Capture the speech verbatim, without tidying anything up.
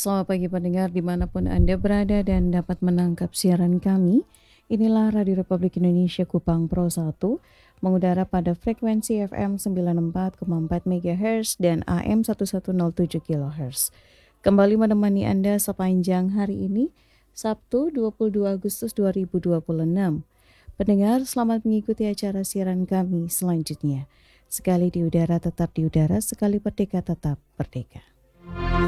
Selamat pagi pendengar dimanapun Anda berada dan dapat menangkap siaran kami. Inilah Radio Republik Indonesia Kupang Pro satu, mengudara pada frekuensi F M sembilan puluh empat koma empat megahertz dan A M seribu seratus tujuh kilohertz. Kembali menemani Anda sepanjang hari ini, Sabtu dua puluh dua Agustus dua ribu dua puluh enam. Pendengar, selamat mengikuti acara siaran kami selanjutnya. Sekali di udara tetap di udara, sekali merdeka tetap merdeka.